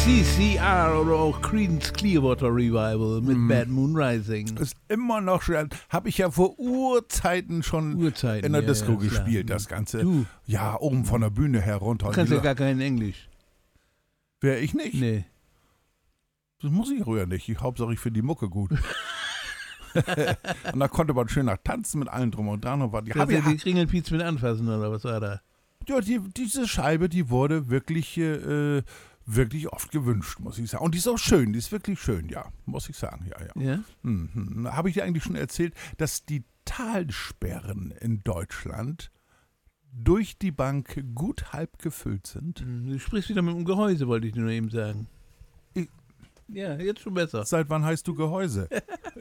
CCR oder auch Creedence Clearwater Revival mit Bad Moon Rising. Ist immer noch schön. Habe ich ja vor Urzeiten schon in der Disco gespielt, das Ganze. Du. Ja, oben von der Bühne herunter. Du kannst ja gar kein Englisch. Wer, ich nicht? Nee. Das muss ich früher nicht. Hauptsache ich finde die Mucke gut. Und da konnte man schön nach tanzen mit allem drum und dran. Und Die Kringelpiez mit anfassen oder was war da? Ja, diese Scheibe, die wurde wirklich oft gewünscht, muss ich sagen. Und die ist auch schön, die ist wirklich schön, ja, muss ich sagen. Ja? Mhm. Habe ich dir eigentlich schon erzählt, dass die Talsperren in Deutschland durch die Bank gut halb gefüllt sind? Du sprichst wieder mit dem Gehäuse, wollte ich dir nur eben sagen. Ja, jetzt schon besser. Seit wann heißt du Gehäuse?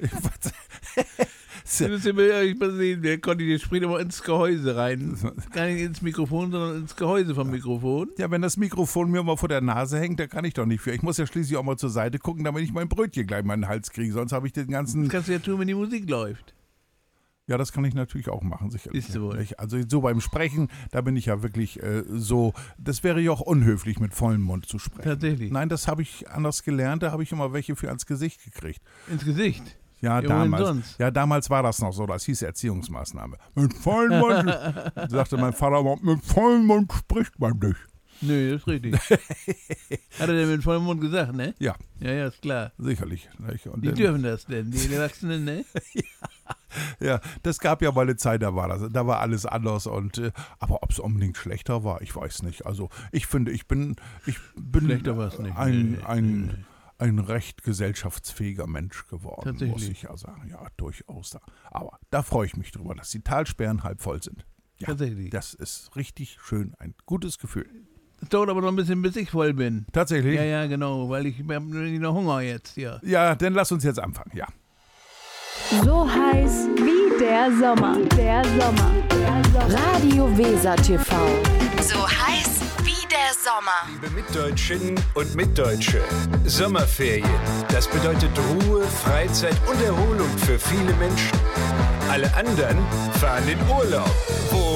Das müsst ihr mir ehrlich mal sehen, der Conny spricht immer ins Gehäuse rein. Gar nicht ins Mikrofon, sondern ins Gehäuse vom Mikrofon. Ja, wenn das Mikrofon mir mal vor der Nase hängt, da kann ich doch nicht für. Ich muss ja schließlich auch mal zur Seite gucken, damit ich mein Brötchen gleich in meinen Hals kriege. Sonst habe ich den ganzen... Das kannst du ja tun, wenn die Musik läuft. Ja, das kann ich natürlich auch machen, sicherlich. Ist du wohl. Also so beim Sprechen, da bin ich ja wirklich so, das wäre ja auch unhöflich, mit vollem Mund zu sprechen. Tatsächlich. Nein, das habe ich anders gelernt, da habe ich immer welche für ans Gesicht gekriegt. Ins Gesicht? Ja, damals. Ja, damals war das noch so, das hieß Erziehungsmaßnahme. Mit vollem Mund, sagte mein Vater immer, mit vollem Mund spricht man nicht. Nö, das ist richtig. Hat er denn mit vollem Mund gesagt, ne? Ja. Ja, ist klar. Sicherlich. Und die dürfen das denn, die Erwachsenen, ne? Ja, das gab ja mal eine Zeit, da war alles anders. Aber ob es unbedingt schlechter war, ich weiß nicht. Also ich finde, ich bin schlechter war's nicht. ein recht gesellschaftsfähiger Mensch geworden, muss ich ja sagen. Ja, durchaus. Aber da freue ich mich drüber, dass die Talsperren halb voll sind. Ja, tatsächlich. Das ist richtig schön, ein gutes Gefühl. Das dauert aber noch ein bisschen, bis ich voll bin. Tatsächlich? Ja, genau, weil ich habe noch Hunger jetzt, ja. Ja, dann lass uns jetzt anfangen, ja. So heiß wie der Sommer. Radio Weser TV. So heiß wie der Sommer. Liebe Mitdeutscherinnen und Mitdeutsche, Sommerferien, das bedeutet Ruhe, Freizeit und Erholung für viele Menschen. Alle anderen fahren in Urlaub. Wo